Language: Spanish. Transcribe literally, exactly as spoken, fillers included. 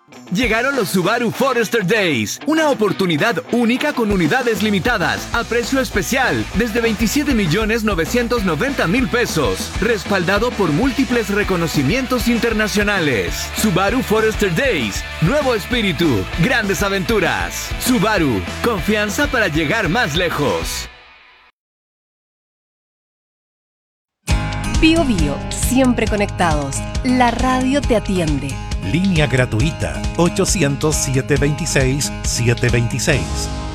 Llegaron los Subaru Forester Days, una oportunidad única con unidades limitadas, a precio especial, desde veintisiete millones novecientos noventa mil pesos, respaldado por múltiples reconocimientos internacionales. Subaru Forester Days, nuevo espíritu, grandes aventuras. Subaru, confianza para llegar más lejos. Bio Bio, siempre conectados. La radio te atiende. Línea gratuita ochocientos, setecientos veintiséis, setecientos veintiséis.